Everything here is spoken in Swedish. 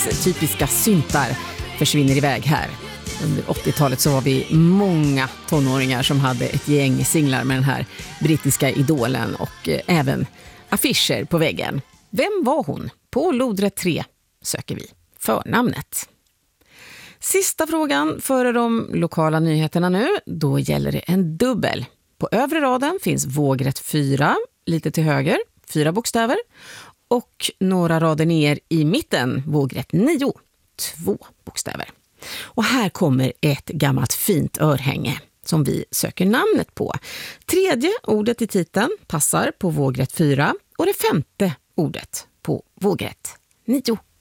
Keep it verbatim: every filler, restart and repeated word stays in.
nittiotalets typiska syntar försvinner iväg här. Under åttiotalet så var vi många tonåringar som hade ett gäng singlar med den här brittiska idolen och eh, även affischer på väggen. Vem var hon? På lodrätt tre söker vi förnamnet. Sista frågan före de lokala nyheterna nu. Då gäller det en dubbel. På övre raden finns vågrätt fyra, lite till höger, fyra bokstäver. Och några rader ner i mitten, vågrätt nio, två bokstäver. Och här kommer ett gammalt fint örhänge som vi söker namnet på. Tredje ordet i titeln passar på vågrätt fyra och det femte ordet på vågrätt nio.